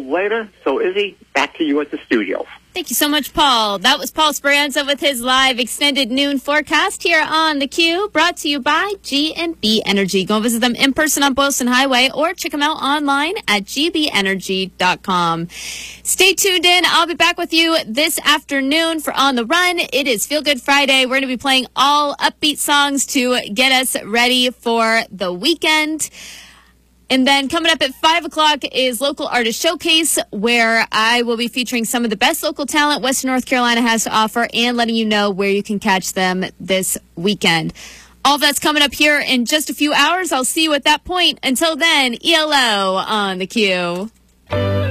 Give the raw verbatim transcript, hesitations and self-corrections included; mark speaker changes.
Speaker 1: later. So, Izzy, back to you at the studio.
Speaker 2: Thank you so much, Paul. That was Paul Speranza with his live extended noon forecast here on theCUBE, brought to you by G and B Energy. Go visit them in person on Boylston Highway or check them out online at g b energy dot com. Stay tuned in. I'll be back with you this afternoon for On the Run. It is Feel Good Friday. We're going to be playing all upbeat songs to get us ready for the weekend. And then coming up at five o'clock is Local Artist Showcase, where I will be featuring some of the best local talent Western North Carolina has to offer and letting you know where you can catch them this weekend. All of that's coming up here in just a few hours. I'll see you at that point. Until then, E L O on theCUBE.